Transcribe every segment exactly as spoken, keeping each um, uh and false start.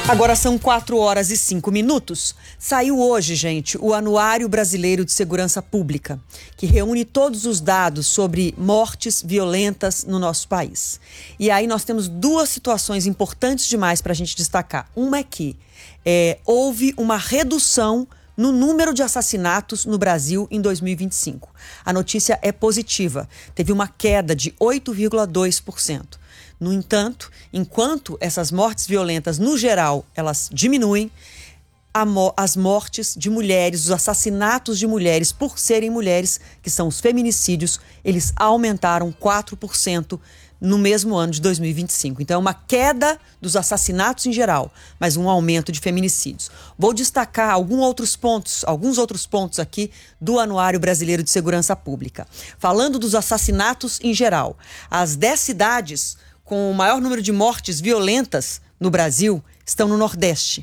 Agora são quatro horas e cinco minutos. Saiu hoje, gente, o Anuário Brasileiro de Segurança Pública, que reúne todos os dados sobre mortes violentas no nosso país. E aí nós temos duas situações importantes demais para a gente destacar. Uma é que é, houve uma redução no número de assassinatos no Brasil em dois mil e vinte e cinco. A notícia é positiva. Teve uma queda de oito vírgula dois por cento. No entanto, enquanto essas mortes violentas, no geral, elas diminuem, mo- as mortes de mulheres, os assassinatos de mulheres por serem mulheres, que são os feminicídios, eles aumentaram quatro por cento no mesmo ano de dois mil e vinte e cinco. Então, é uma queda dos assassinatos em geral, mas um aumento de feminicídios. Vou destacar alguns outros pontos, alguns outros pontos aqui do Anuário Brasileiro de Segurança Pública. Falando dos assassinatos em geral, as dez cidades com o maior número de mortes violentas no Brasil estão no Nordeste.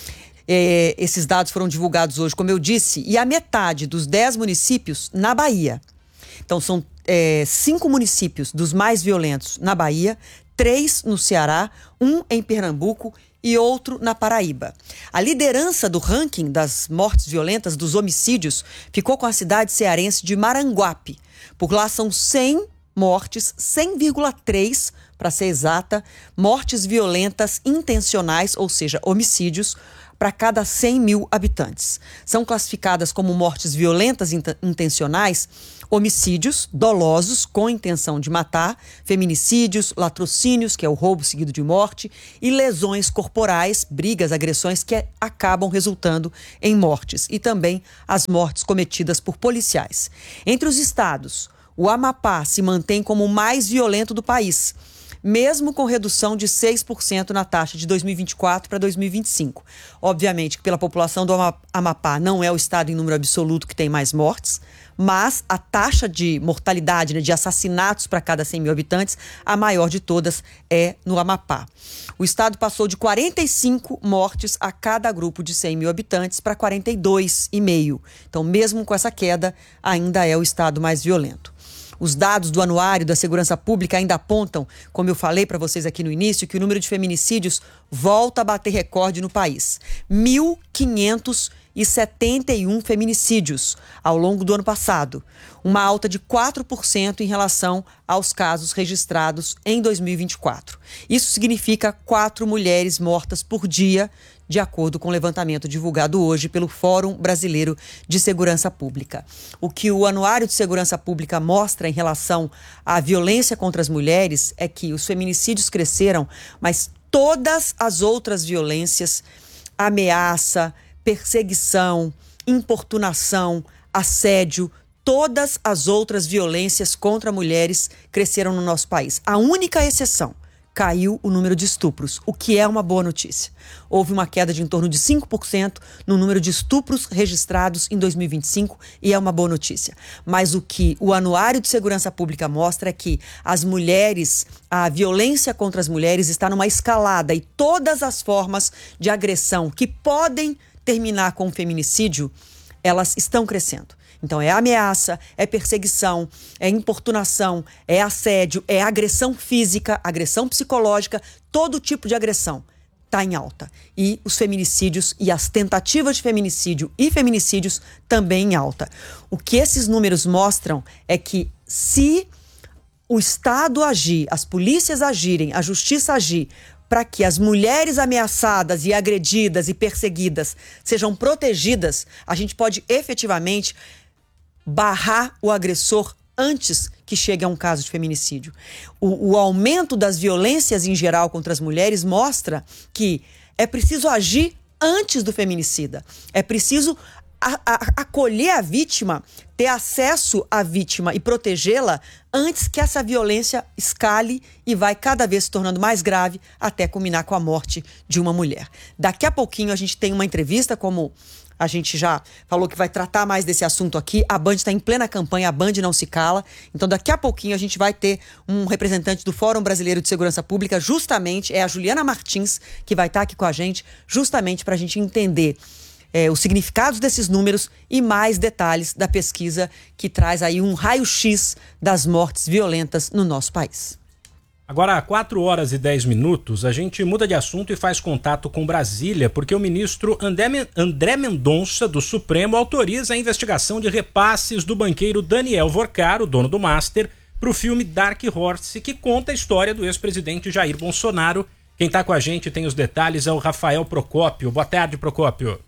É, esses dados foram divulgados hoje, como eu disse, e a metade dos dez municípios na Bahia. Então, são é, cinco municípios dos mais violentos na Bahia, três no Ceará, um em Pernambuco e outro na Paraíba. A liderança do ranking das mortes violentas, dos homicídios, ficou com a cidade cearense de Maranguape. Por lá são cem mortes, cem vírgula três, para ser exata, mortes violentas intencionais, ou seja, homicídios, para cada cem mil habitantes. São classificadas como mortes violentas int- intencionais, homicídios dolosos com intenção de matar, feminicídios, latrocínios, que é o roubo seguido de morte, e lesões corporais, brigas, agressões que acabam resultando em mortes, e também as mortes cometidas por policiais. Entre os estados, o Amapá se mantém como o mais violento do país, mesmo com redução de seis por cento na taxa de dois mil e vinte e quatro para dois mil e vinte e cinco. Obviamente que pela população do Amapá não é o estado em número absoluto que tem mais mortes, mas a taxa de mortalidade, né, de assassinatos para cada cem mil habitantes, a maior de todas é no Amapá. O estado passou de quarenta e cinco mortes a cada grupo de cem mil habitantes para quarenta e dois vírgula cinco. Então, mesmo com essa queda, ainda é o estado mais violento. Os dados do Anuário da Segurança Pública ainda apontam, como eu falei para vocês aqui no início, que o número de feminicídios volta a bater recorde no país. mil quinhentos e setenta e um feminicídios ao longo do ano passado, uma alta de quatro por cento em relação aos casos registrados em dois mil e vinte e quatro. Isso significa quatro mulheres mortas por dia, de acordo com o levantamento divulgado hoje pelo Fórum Brasileiro de Segurança Pública. O que o Anuário de Segurança Pública mostra em relação à violência contra as mulheres é que os feminicídios cresceram, mas todas as outras violências, ameaça, perseguição, importunação, assédio, todas as outras violências contra mulheres cresceram no nosso país. A única exceção, caiu o número de estupros, o que é uma boa notícia. Houve uma queda de em torno de cinco por cento no número de estupros registrados em dois mil e vinte e cinco e é uma boa notícia. Mas o que o Anuário de Segurança Pública mostra é que as mulheres, a violência contra as mulheres está numa escalada e todas as formas de agressão que podem terminar com o feminicídio, elas estão crescendo. Então, é ameaça, é perseguição, é importunação, é assédio, é agressão física, agressão psicológica, todo tipo de agressão está em alta. E os feminicídios e as tentativas de feminicídio e feminicídios também em alta. O que esses números mostram é que se o Estado agir, as polícias agirem, a justiça agir, para que as mulheres ameaçadas e agredidas e perseguidas sejam protegidas, a gente pode efetivamente barrar o agressor antes que chegue a um caso de feminicídio. O, o aumento das violências em geral contra as mulheres mostra que é preciso agir antes do feminicida. É preciso a, a, acolher a vítima, ter acesso à vítima e protegê-la antes que essa violência escale e vai cada vez se tornando mais grave até culminar com a morte de uma mulher. Daqui a pouquinho a gente tem uma entrevista, como a gente já falou que vai tratar mais desse assunto aqui. A Band está em plena campanha, a Band não se cala. Então, daqui a pouquinho a gente vai ter um representante do Fórum Brasileiro de Segurança Pública, justamente, é a Juliana Martins, que vai estar aqui com a gente, justamente para a gente entender é, os significados desses números e mais detalhes da pesquisa que traz aí um raio-x das mortes violentas no nosso país. Agora, às quatro horas e dez minutos, a gente muda de assunto e faz contato com Brasília, porque o ministro André Mendonça, do Supremo, autoriza a investigação de repasses do banqueiro Daniel Vorcaro, dono do Master, para o filme Dark Horse, que conta a história do ex-presidente Jair Bolsonaro. Quem está com a gente tem os detalhes é o Rafael Procópio. Boa tarde, Procópio.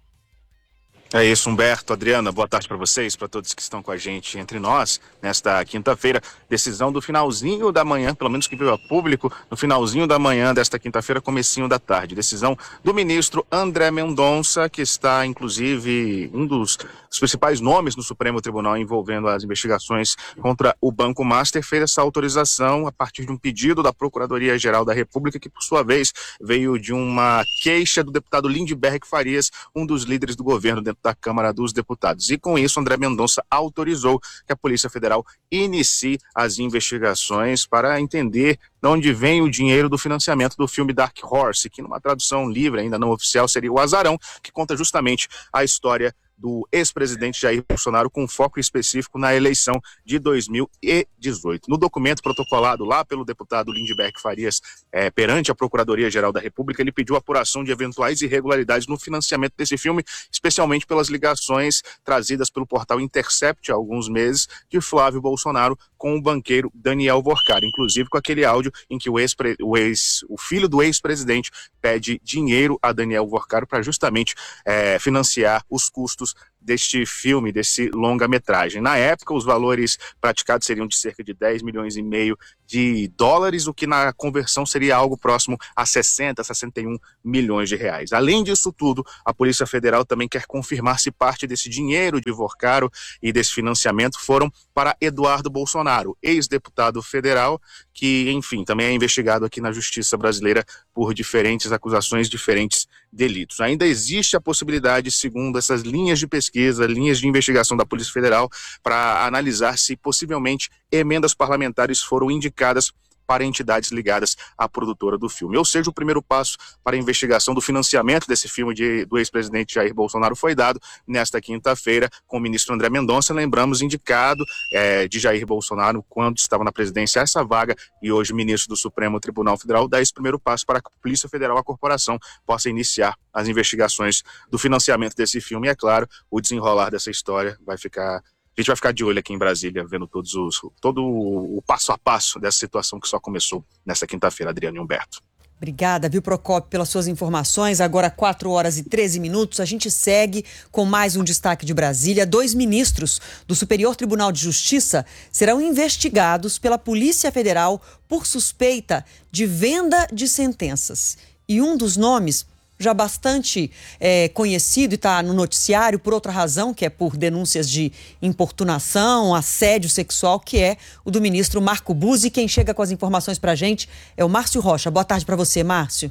É isso, Humberto, Adriana, boa tarde para vocês, para todos que estão com a gente entre nós nesta quinta-feira. Decisão do finalzinho da manhã, pelo menos que veio a público, no finalzinho da manhã desta quinta-feira, comecinho da tarde. Decisão do ministro André Mendonça, que está, inclusive, um dos, dos principais nomes no Supremo Tribunal envolvendo as investigações contra o Banco Master, fez essa autorização a partir de um pedido da Procuradoria-Geral da República, que, por sua vez, veio de uma queixa do deputado Lindbergh Farias, um dos líderes do governo dentro da Câmara dos Deputados. E com isso, André Mendonça autorizou que a Polícia Federal inicie as investigações para entender de onde vem o dinheiro do financiamento do filme Dark Horse, que numa tradução livre, ainda não oficial, seria O Azarão, que conta justamente a história do ex-presidente Jair Bolsonaro, com foco específico na eleição de dois mil e dezoito. No documento protocolado lá pelo deputado Lindbergh Farias é, perante a Procuradoria-Geral da República, ele pediu apuração de eventuais irregularidades no financiamento desse filme, especialmente pelas ligações trazidas pelo portal Intercept há alguns meses de Flávio Bolsonaro com o banqueiro Daniel Vorcaro, inclusive com aquele áudio em que o, ex, o, ex, o filho do ex-presidente pede dinheiro a Daniel Vorcaro para justamente é, financiar os custos deste filme, desse longa-metragem. Na época, os valores praticados seriam de cerca de dez milhões e meio de dólares, o que na conversão seria algo próximo a sessenta, sessenta e um milhões de reais. Além disso tudo, a Polícia Federal também quer confirmar se parte desse dinheiro de Vorcaro e desse financiamento foram para Eduardo Bolsonaro, ex-deputado federal, que, enfim, também é investigado aqui na Justiça brasileira por diferentes acusações, diferentes delitos. Ainda existe a possibilidade, segundo essas linhas de pesquisa, linhas de investigação da Polícia Federal, para analisar se possivelmente emendas parlamentares foram indicadas para entidades ligadas à produtora do filme. Ou seja, o primeiro passo para a investigação do financiamento desse filme de, do ex-presidente Jair Bolsonaro foi dado nesta quinta-feira com o ministro André Mendonça, lembramos, indicado é, de Jair Bolsonaro quando estava na presidência essa vaga e hoje ministro do Supremo Tribunal Federal, dá esse primeiro passo para que a Polícia Federal, a corporação, possa iniciar as investigações do financiamento desse filme. E é claro, o desenrolar dessa história vai ficar... A gente vai ficar de olho aqui em Brasília, vendo todos os, todo o passo a passo dessa situação que só começou nesta quinta-feira, Adriano e Humberto. Obrigada, viu, Procópio, pelas suas informações. Agora, quatro horas e treze minutos, a gente segue com mais um destaque de Brasília. Dois ministros do Superior Tribunal de Justiça serão investigados pela Polícia Federal por suspeita de venda de sentenças. E um dos nomes já bastante é, conhecido e está no noticiário por outra razão, que é por denúncias de importunação, assédio sexual, que é o do ministro Marco Buzzi. Quem chega com as informações para a gente é o Márcio Rocha. Boa tarde para você, Márcio.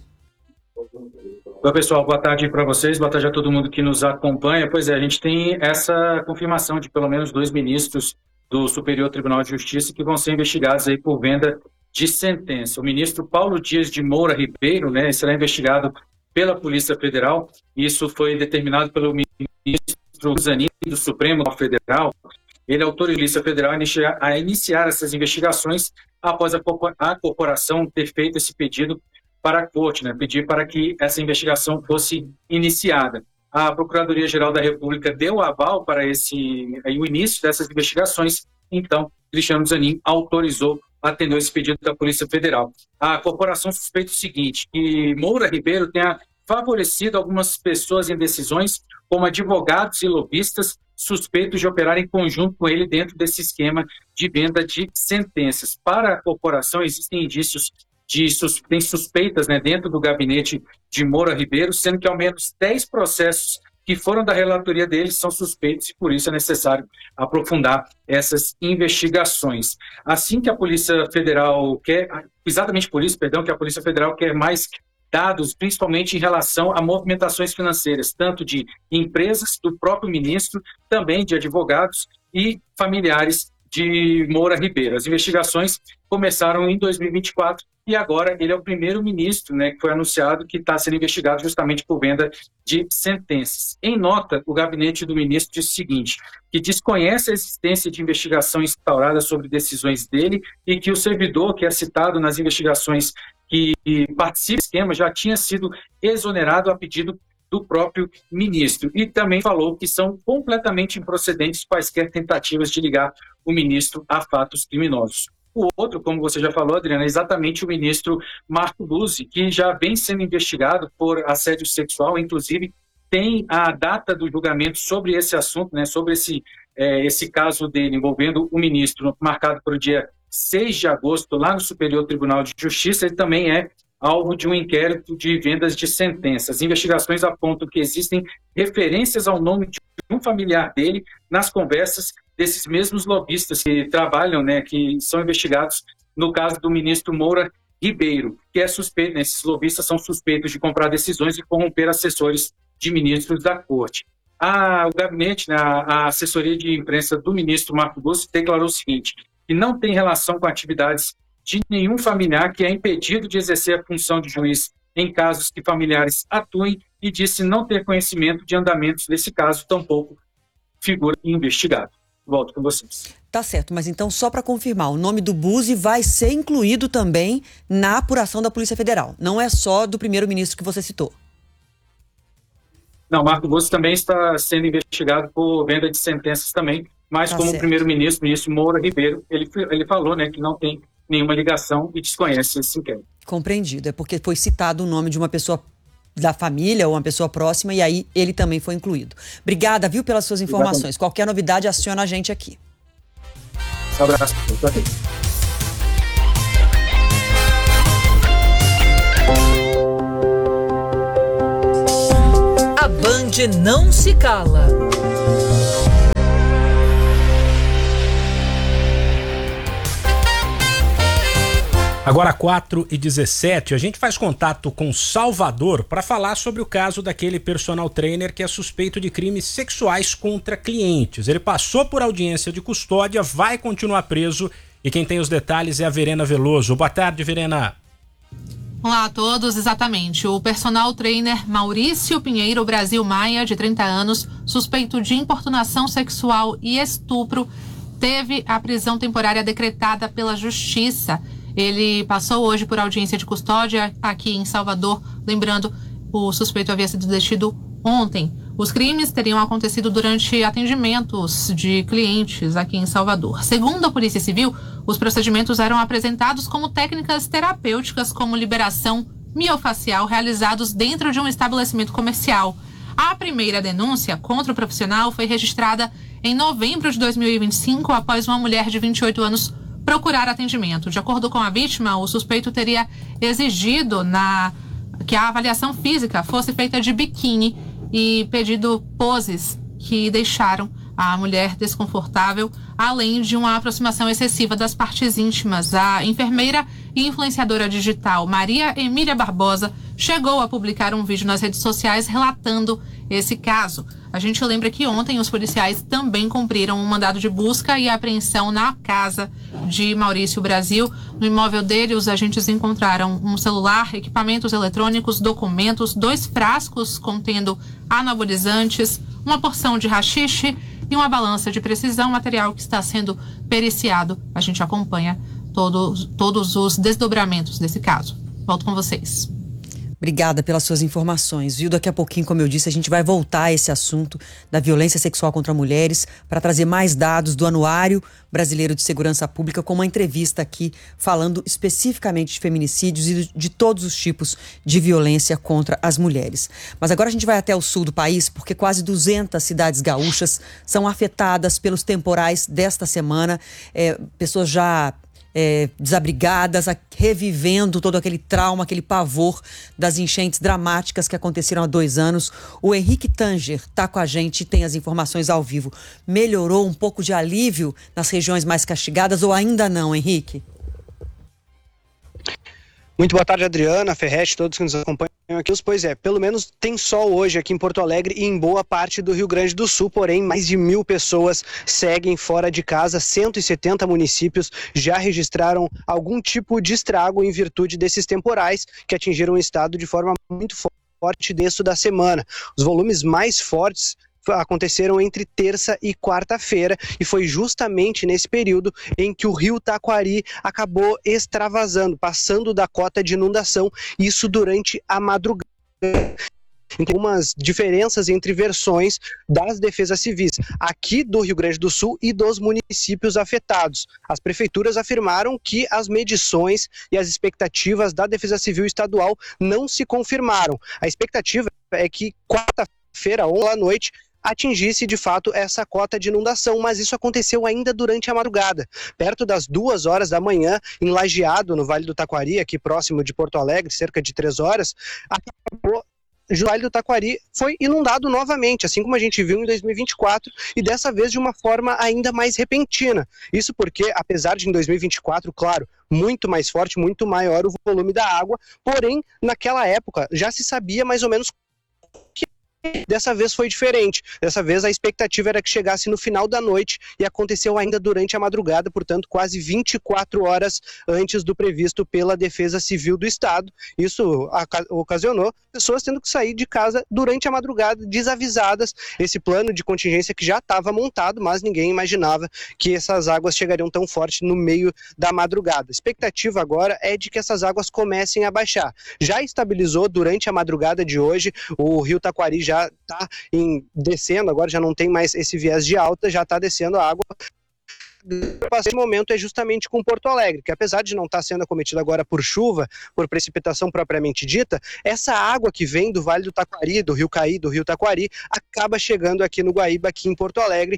Oi, pessoal, boa tarde para vocês, boa tarde a todo mundo que nos acompanha. Pois é, a gente tem essa confirmação de pelo menos dois ministros do Superior Tribunal de Justiça que vão ser investigados aí por venda de sentença. O ministro Paulo Dias de Moura Ribeiro, né, será investigado pela Polícia Federal. Isso foi determinado pelo ministro Zanin do Supremo Federal. Ele autorizou a Polícia Federal a iniciar, a iniciar essas investigações após a, a corporação ter feito esse pedido para a corte, né? Pedir para que essa investigação fosse iniciada. A Procuradoria-Geral da República deu aval para esse, aí, o início dessas investigações, então Cristiano Zanin autorizou, atendeu esse pedido da Polícia Federal. A corporação suspeita o seguinte, que Moura Ribeiro tenha favorecido algumas pessoas em decisões, como advogados e lobistas, suspeitos de operar em conjunto com ele dentro desse esquema de venda de sentenças. Para a corporação, existem indícios de sus, tem suspeitas, né, dentro do gabinete de Moura Ribeiro, sendo que ao menos dez processos que foram da relatoria deles são suspeitos e por isso é necessário aprofundar essas investigações. Assim que a Polícia Federal quer, exatamente por isso, perdão, que a Polícia Federal quer mais dados, principalmente em relação a movimentações financeiras, tanto de empresas, do próprio ministro, também de advogados e familiares de Moura Ribeiro. As investigações começaram em dois mil e vinte e quatro e agora ele é o primeiro ministro, né, que foi anunciado que está sendo investigado justamente por venda de sentenças. Em nota, o gabinete do ministro disse o seguinte, que desconhece a existência de investigação instaurada sobre decisões dele e que o servidor que é citado nas investigações que participa do esquema já tinha sido exonerado a pedido do próprio ministro. E também falou que são completamente improcedentes quaisquer tentativas de ligar o ministro a fatos criminosos. O outro, como você já falou, Adriana, é exatamente o ministro Marco Buzzi, que já vem sendo investigado por assédio sexual, inclusive tem a data do julgamento sobre esse assunto, né, sobre esse, é, esse caso dele envolvendo o ministro, marcado para o dia seis de agosto, lá no Superior Tribunal de Justiça. Ele também é alvo de um inquérito de vendas de sentenças. Investigações apontam que existem referências ao nome de um familiar dele nas conversas desses mesmos lobistas que trabalham, né, que são investigados no caso do ministro Moura Ribeiro, que é suspeito, né, esses lobistas são suspeitos de comprar decisões e corromper assessores de ministros da corte. A, o gabinete, né, a, a assessoria de imprensa do ministro Marco Buzzi declarou o seguinte, que não tem relação com atividades de nenhum familiar que é impedido de exercer a função de juiz em casos que familiares atuem e disse não ter conhecimento de andamentos desse caso, tampouco figura investigado. Volto com vocês. Tá certo, mas então só para confirmar, o nome do Buzzi vai ser incluído também na apuração da Polícia Federal, não é só do primeiro-ministro que você citou. Não, Marco Buzzi também está sendo investigado por venda de sentenças também, mas tá como certo. Primeiro-ministro, o ministro Moura Ribeiro, ele, ele falou, né, que não tem nenhuma ligação e desconhece esse inquérito. Compreendido, é porque foi citado o nome de uma pessoa da família ou uma pessoa próxima e aí ele também foi incluído. Obrigada, viu, pelas suas informações. Exatamente. Qualquer novidade, aciona a gente aqui. Um abraço. A Band não se cala. Agora quatro e dezessete, a gente faz contato com Salvador para falar sobre o caso daquele personal trainer que é suspeito de crimes sexuais contra clientes. Ele passou por audiência de custódia, vai continuar preso e quem tem os detalhes é a Verena Veloso. Boa tarde, Verena. Olá a todos, exatamente. O personal trainer Maurício Pinheiro Brasil Maia, de trinta anos, suspeito de importunação sexual e estupro, teve a prisão temporária decretada pela Justiça. Ele passou hoje por audiência de custódia aqui em Salvador. Lembrando, o suspeito havia sido detido ontem. Os crimes teriam acontecido durante atendimentos de clientes aqui em Salvador. Segundo a Polícia Civil, os procedimentos eram apresentados como técnicas terapêuticas, como liberação miofacial, realizados dentro de um estabelecimento comercial. A primeira denúncia contra o profissional foi registrada em novembro de dois mil e vinte e cinco, após uma mulher de vinte e oito anos procurar atendimento. De acordo com a vítima, o suspeito teria exigido na, que a avaliação física fosse feita de biquíni e pedido poses que deixaram a mulher desconfortável, além de uma aproximação excessiva das partes íntimas. A enfermeira e influenciadora digital Maria Emília Barbosa chegou a publicar um vídeo nas redes sociais relatando esse caso. A gente lembra que ontem os policiais também cumpriram um mandado de busca e apreensão na casa de Maurício Brasil. No imóvel dele, os agentes encontraram um celular, equipamentos eletrônicos, documentos, dois frascos contendo anabolizantes, uma porção de haxixe e uma balança de precisão, material que está sendo periciado. A gente acompanha todos, todos os desdobramentos desse caso. Volto com vocês. Obrigada pelas suas informações, viu? Daqui a pouquinho, como eu disse, a gente vai voltar a esse assunto da violência sexual contra mulheres para trazer mais dados do Anuário Brasileiro de Segurança Pública, com uma entrevista aqui falando especificamente de feminicídios e de todos os tipos de violência contra as mulheres. Mas agora a gente vai até o sul do país, porque quase duzentas cidades gaúchas são afetadas pelos temporais desta semana. É, pessoas já É, desabrigadas, revivendo todo aquele trauma, aquele pavor das enchentes dramáticas que aconteceram há dois anos. O Henrique Tanger está com a gente e tem as informações ao vivo. Melhorou um pouco de alívio nas regiões mais castigadas ou ainda não, Henrique? Muito boa tarde, Adriana, Ferretti, todos que nos acompanham Pois é, pelo menos tem sol hoje aqui em Porto Alegre e em boa parte do Rio Grande do Sul, porém mais de mil pessoas seguem fora de casa. cento e setenta municípios já registraram algum tipo de estrago em virtude desses temporais que atingiram o estado de forma muito forte desde da semana. Os volumes mais fortes aconteceram entre terça e quarta-feira e foi justamente nesse período em que o rio Taquari acabou extravasando, passando da cota de inundação, isso durante a madrugada. Tem algumas diferenças entre versões das defesas civis aqui do Rio Grande do Sul e dos municípios afetados. As prefeituras afirmaram que as medições e as expectativas da Defesa Civil Estadual não se confirmaram. A expectativa é que quarta-feira ou à noite atingisse de fato essa cota de inundação, mas isso aconteceu ainda durante a madrugada. Perto das duas horas da manhã, em Lajeado, no Vale do Taquari, aqui próximo de Porto Alegre, cerca de três horas, acabou o Vale do Taquari foi inundado novamente, assim como a gente viu em dois mil e vinte e quatro, e dessa vez de uma forma ainda mais repentina. Isso porque, apesar de em dois mil e vinte e quatro, claro, muito mais forte, muito maior o volume da água, porém, naquela época já se sabia mais ou menos que dessa vez foi diferente. Dessa vez a expectativa era que chegasse no final da noite e aconteceu ainda durante a madrugada, portanto quase vinte e quatro horas antes do previsto pela Defesa Civil do Estado. Isso ocasionou pessoas tendo que sair de casa durante a madrugada, desavisadas. Esse plano de contingência que já estava montado, mas ninguém imaginava que essas águas chegariam tão forte no meio da madrugada. A expectativa agora é de que essas águas comecem a baixar. Já estabilizou durante a madrugada de hoje, o rio Taquari já já está descendo, agora já não tem mais esse viés de alta, já está descendo a água. Esse momento é justamente com Porto Alegre, que apesar de não estar sendo acometido agora por chuva, por precipitação propriamente dita, essa água que vem do Vale do Taquari, do Rio Caí, do Rio Taquari, acaba chegando aqui no Guaíba, aqui em Porto Alegre.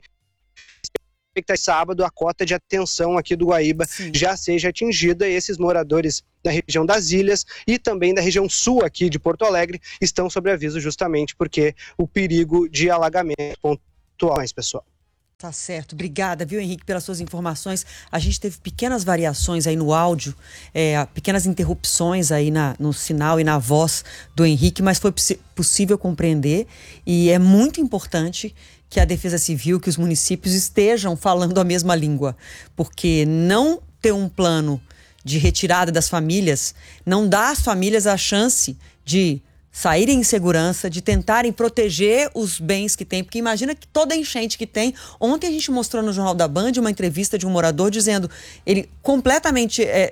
Sábado a cota de atenção aqui do Guaíba Sim. já seja atingida, e esses moradores da região das ilhas e também da região sul aqui de Porto Alegre estão sob aviso justamente porque o perigo de alagamento pontuais, pessoal. Tá certo, obrigada, viu, Henrique, pelas suas informações. A gente teve pequenas variações aí no áudio, é, pequenas interrupções aí na, no sinal e na voz do Henrique, mas foi possível compreender, e é muito importante que a Defesa Civil, que os municípios estejam falando a mesma língua, porque não ter um plano de retirada das famílias não dá às famílias a chance de saírem em segurança, de tentarem proteger os bens que têm, porque imagina que toda enchente que tem. Ontem a gente mostrou no Jornal da Band uma entrevista de um morador dizendo, ele completamente é,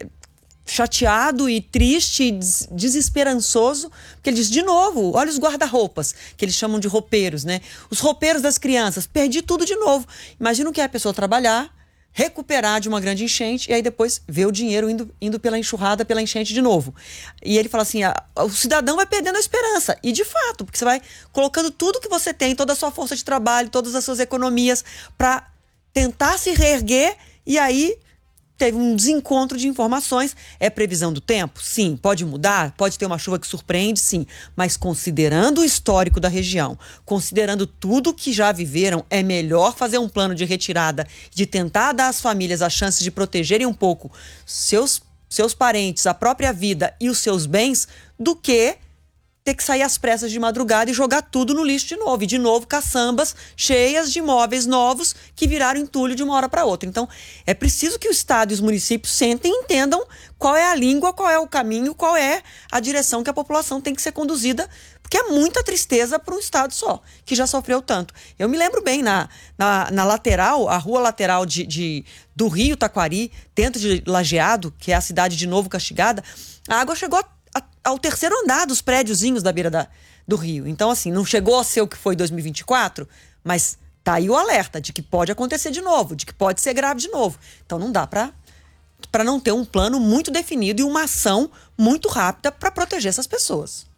chateado e triste e des- desesperançoso, porque ele diz, de novo, olha os guarda-roupas, que eles chamam de roupeiros, né? Os roupeiros das crianças, perdi tudo de novo. Imagina o que é a pessoa trabalhar, recuperar de uma grande enchente e aí depois ver o dinheiro indo, indo pela enxurrada, pela enchente de novo. E ele fala assim, a, o cidadão vai perdendo a esperança. E de fato, porque você vai colocando tudo que você tem, toda a sua força de trabalho, todas as suas economias para tentar se reerguer, e aí teve um desencontro de informações. É previsão do tempo? Sim. Pode mudar? Pode ter uma chuva que surpreende? Sim. Mas considerando o histórico da região, considerando tudo que já viveram, é melhor fazer um plano de retirada, de tentar dar às famílias a chance de protegerem um pouco seus, seus parentes, a própria vida e os seus bens, do que ter que sair às pressas de madrugada e jogar tudo no lixo de novo. E de novo caçambas cheias de imóveis novos que viraram entulho de uma hora para outra. Então, é preciso que o Estado e os municípios sentem e entendam qual é a língua, qual é o caminho, qual é a direção que a população tem que ser conduzida, porque é muita tristeza para um Estado só, que já sofreu tanto. Eu me lembro bem, na, na, na lateral, a rua lateral de, de, do Rio Taquari, dentro de Lajeado, que é a cidade de Novo Castigada, a água chegou a ao terceiro andar dos prédiozinhos da beira da, do rio. Então, assim, não chegou a ser o que foi em dois mil e vinte e quatro, mas tá aí o alerta de que pode acontecer de novo, de que pode ser grave de novo. Então, não dá para para não ter um plano muito definido e uma ação muito rápida para proteger essas pessoas.